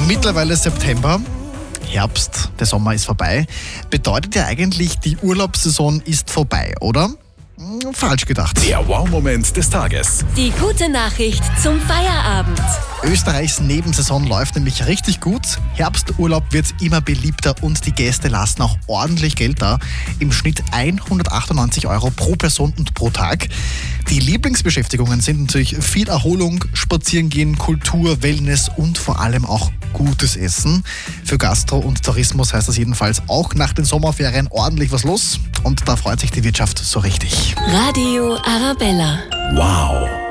Mittlerweile September, Herbst, der Sommer ist vorbei. Bedeutet ja eigentlich, die Urlaubssaison ist vorbei, oder? Falsch gedacht. Der Wow-Moment des Tages. Die gute Nachricht zum Feierabend. Österreichs Nebensaison läuft nämlich richtig gut. Herbsturlaub wird immer beliebter und die Gäste lassen auch ordentlich Geld da. Im Schnitt 198 € pro Person und pro Tag. Die Lieblingsbeschäftigungen sind natürlich viel Erholung, Spazierengehen, Kultur, Wellness und vor allem auch gutes Essen. Für Gastro und Tourismus heißt das jedenfalls auch nach den Sommerferien ordentlich was los. Und da freut sich die Wirtschaft so richtig. Radio Arabella. Wow.